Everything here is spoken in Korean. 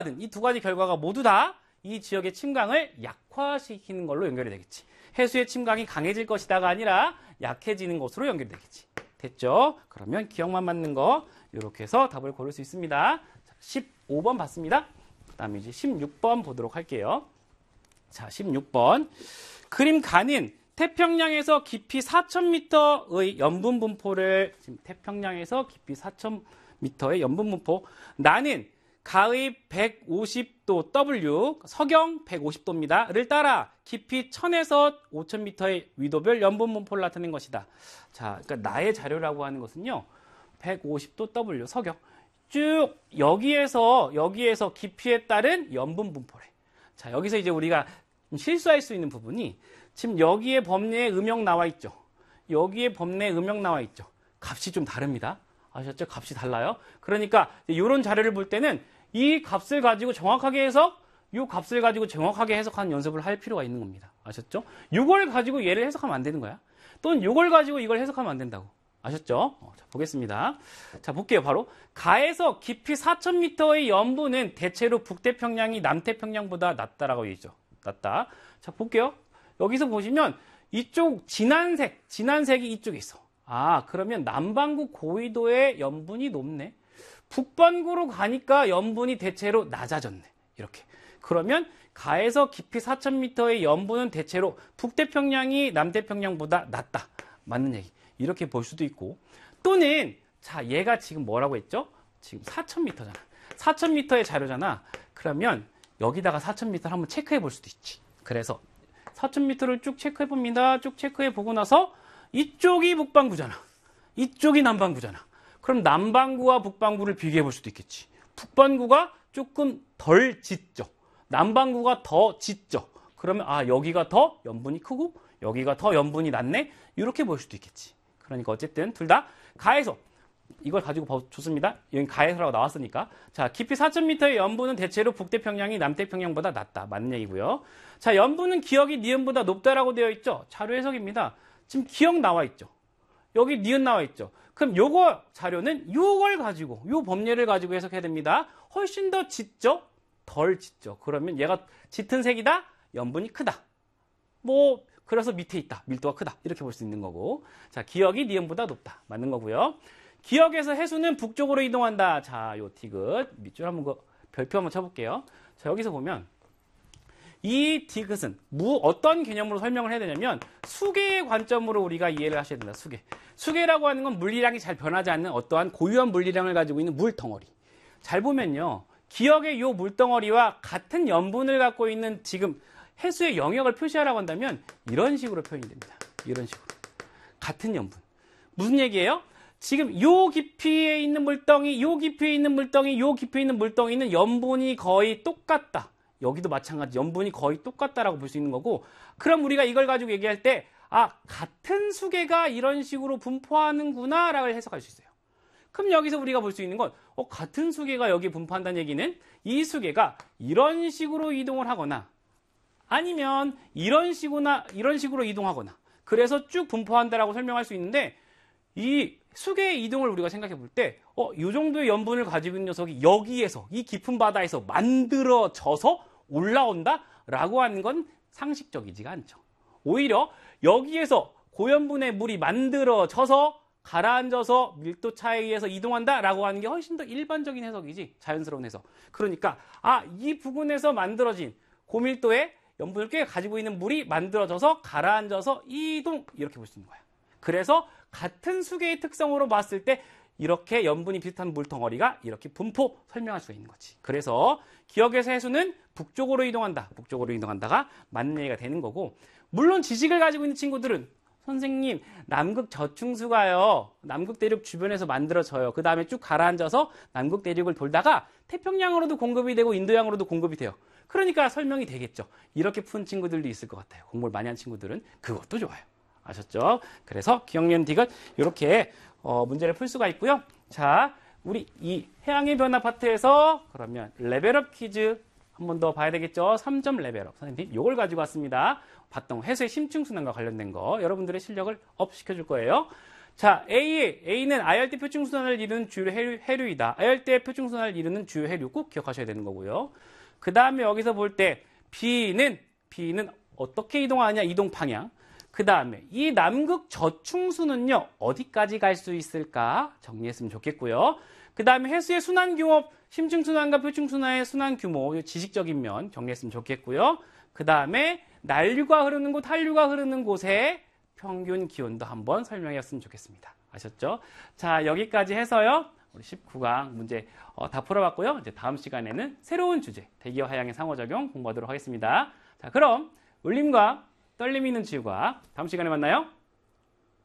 이 두 가지 결과가 모두 다 이 지역의 침강을 약화시키는 걸로 연결이 되겠지. 해수의 침강이 강해질 것이다가 아니라 약해지는 것으로 연결이 되겠지. 됐죠? 그러면 기억만 맞는 거 이렇게 해서 답을 고를 수 있습니다. 자, 15번 봤습니다. 그 다음에 이제 16번 보도록 할게요. 자, 16번. 그림 가는 태평양에서 깊이 4,000m의 연분 분포를, 지금 태평양에서 깊이 4,000m의 연분 분포, 나는 가의 150도 W, 서경 150도입니다.를 따라 깊이 1000에서 5000m의 위도별 연분 분포를 나타낸 것이다. 자, 그러니까 나의 자료라고 하는 것은요, 150도 W, 서경. 쭉 여기에서 깊이에 따른 연분 분포래. 자, 여기서 이제 우리가 실수할 수 있는 부분이 지금 여기에 범례에 음영 나와 있죠. 여기에 범례에 음영 나와 있죠. 값이 좀 다릅니다. 아셨죠? 값이 달라요. 그러니까 이런 자료를 볼 때는 이 값을 가지고 정확하게 해석, 이 값을 가지고 정확하게 해석하는 연습을 할 필요가 있는 겁니다. 아셨죠? 이걸 가지고 얘를 해석하면 안 되는 거야. 또는 이걸 가지고 이걸 해석하면 안 된다고. 아셨죠? 자, 보겠습니다. 자, 볼게요. 바로 가에서 깊이 4,000m의 연분은 대체로 북태평양이 남태평양보다 낮다라고 얘기죠. 낮다. 자, 볼게요. 여기서 보시면 이쪽 진한 색이 이쪽에 있어. 아, 그러면 남반구 고위도의 연분이 높네. 북반구로 가니까 연분이 대체로 낮아졌네. 이렇게. 그러면 가에서 깊이 4,000m의 연분은 대체로 북태평양이 남태평양보다 낮다. 맞는 얘기. 이렇게 볼 수도 있고. 또는 자, 얘가 지금 뭐라고 했죠? 지금 4,000m잖아. 4,000m의 자료잖아. 그러면 여기다가 4,000m를 한번 체크해 볼 수도 있지. 그래서 4,000m를 쭉 체크해 봅니다. 쭉 체크해 보고 나서 이쪽이 북반구잖아. 이쪽이 남반구잖아. 그럼 남반구와 북반구를 비교해 볼 수도 있겠지. 북반구가 조금 덜 짙죠. 남반구가 더 짙죠. 그러면 아, 여기가 더 연분이 크고 여기가 더 연분이 낮네. 이렇게 볼 수도 있겠지. 그러니까 어쨌든 둘 다 가에서 이걸 가지고 좋습니다. 여기 가에서라고 나왔으니까. 자, 깊이 4,000m의 연분은 대체로 북태평양이 남태평양보다 낮다. 맞는 얘기고요. 자, 연분은 기억이 니은보다 높다라고 되어 있죠. 자료 해석입니다. 지금 기억 나와 있죠. 여기 니은 나와 있죠. 그럼 요거 자료는 요걸 가지고, 요 법례를 가지고 해석해야 됩니다. 훨씬 더 짙죠? 덜 짙죠. 그러면 얘가 짙은 색이다? 연분이 크다. 뭐, 그래서 밑에 있다. 밀도가 크다. 이렇게 볼 수 있는 거고. 자, 기억이 니은보다 높다. 맞는 거고요. 기억에서 해수는 북쪽으로 이동한다. 자, 요 디귿. 밑줄 한번 별표 한번 쳐볼게요. 자, 여기서 보면 이 디귿은 어떤 개념으로 설명을 해야 되냐면 수계의 관점으로 우리가 이해를 하셔야 된다. 수계. 수계라고 하는 건 물리량이 잘 변하지 않는 어떠한 고유한 물리량을 가지고 있는 물덩어리. 잘 보면요. 기억의 요 물덩어리와 같은 연분을 갖고 있는 지금 해수의 영역을 표시하라고 한다면 이런 식으로 표현이 됩니다. 이런 식으로. 같은 연분. 무슨 얘기예요? 지금 요 깊이에 있는 물덩이, 요 깊이에 있는 물덩이, 요 깊이에 있는 물덩이는 연분이 거의 똑같다. 여기도 마찬가지 연분이 거의 똑같다라고 볼 수 있는 거고, 그럼 우리가 이걸 가지고 얘기할 때 아, 같은 수계가 이런 식으로 분포하는구나 라고 해석할 수 있어요. 그럼 여기서 우리가 볼 수 있는 건 같은 수계가 여기 분포한다는 얘기는 이 수계가 이런 식으로 이동을 하거나 아니면 이런 식으로 이동하거나 그래서 쭉 분포한다라고 설명할 수 있는데, 이 수계의 이동을 우리가 생각해 볼 때, 이 정도의 연분을 가지고 있는 녀석이 여기에서, 이 깊은 바다에서 만들어져서 올라온다라고 하는 건 상식적이지가 않죠. 오히려 여기에서 고연분의 물이 만들어져서 가라앉아서 밀도 차에 의해서 이동한다라고 하는 게 훨씬 더 일반적인 해석이지, 자연스러운 해석. 그러니까 이 부근에서 만들어진 고밀도의 연분을 꽤 가지고 있는 물이 만들어져서 가라앉아서 이동, 이렇게 볼 수 있는 거야. 그래서 같은 수계의 특성으로 봤을 때 이렇게 연분이 비슷한 물덩어리가 이렇게 분포 설명할 수가 있는 거지. 그래서 기억에서 해수는 북쪽으로 이동한다. 북쪽으로 이동한다가 맞는 얘기가 되는 거고, 물론 지식을 가지고 있는 친구들은 선생님, 남극 저충수가요, 남극 대륙 주변에서 만들어져요. 그 다음에 쭉 가라앉아서 남극 대륙을 돌다가 태평양으로도 공급이 되고 인도양으로도 공급이 돼요. 그러니까 설명이 되겠죠. 이렇게 푼 친구들도 있을 것 같아요. 공부를 많이 한 친구들은 그것도 좋아요. 아셨죠? 그래서 기억력 디귿 이렇게 문제를 풀 수가 있고요. 자, 우리 이 해양의 변화 파트에서 그러면 레벨업 퀴즈 한 번 더 봐야 되겠죠? 3점 레벨업. 선생님, 이걸 가지고 왔습니다. 봤던 해수의 심층순환과 관련된 거 여러분들의 실력을 업 시켜줄 거예요. 자, A는 아열대 표층순환을 이루는 주요 해류이다. 아열대 표층순환을 이루는 주요 해류 꼭 기억하셔야 되는 거고요. 그 다음에 여기서 볼 때 B는 어떻게 이동하냐? 이동 방향. 그 다음에 이 남극 저충수는요, 어디까지 갈 수 있을까? 정리했으면 좋겠고요. 그 다음에 해수의 순환 규모, 심층순환과 표층순환의 순환 규모, 지식적인 면 정리했으면 좋겠고요. 그 다음에 난류가 흐르는 곳, 한류가 흐르는 곳의 평균 기온도 한번 설명했으면 좋겠습니다. 아셨죠? 자, 여기까지 해서요, 우리 19강 문제 다 풀어봤고요. 이제 다음 시간에는 새로운 주제, 대기와 하향의 상호작용 공부하도록 하겠습니다. 자, 그럼 울림과 떨림이 있는 지우과 다음 시간에 만나요.